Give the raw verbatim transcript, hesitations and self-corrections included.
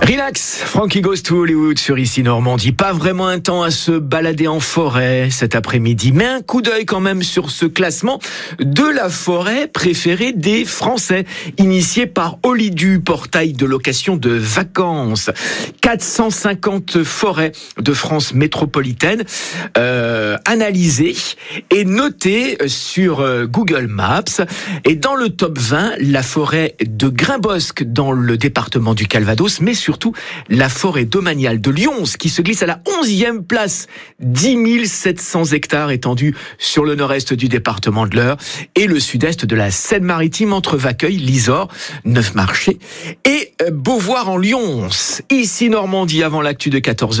Relax, Frankie Goes to Hollywood sur Ici Normandie. Pas vraiment un temps à se balader en forêt cet après-midi, mais un coup d'œil quand même sur ce classement de la forêt préférée des Français, initié par Holidu, portail de location de vacances. quatre cent cinquante forêts de France métropolitaine euh, analysées et notées sur euh, Google Maps. Et dans le top vingt, la forêt de Grimbosque dans le département du Calvados, mais surtout la forêt domaniale de Lyons qui se glisse à la onzième place. dix mille sept cents hectares étendus sur le nord-est du département de l'Eure et le sud-est de la Seine-Maritime entre Vaqueuil, Lisor, Neufmarché et Beauvoir en Lyons. Ici Normandie avant l'actu de quatorze heures.